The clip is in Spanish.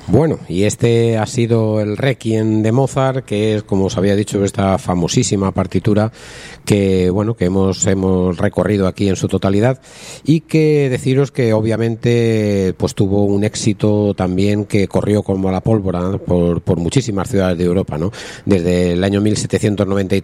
Bueno, y este ha sido el Requiem de Mozart, que es, como os había dicho, esta famosísima partitura que, bueno, que hemos recorrido aquí en su totalidad, y que deciros que obviamente pues tuvo un éxito también que corrió como la pólvora por muchísimas ciudades de Europa, ¿no? Desde el año 1793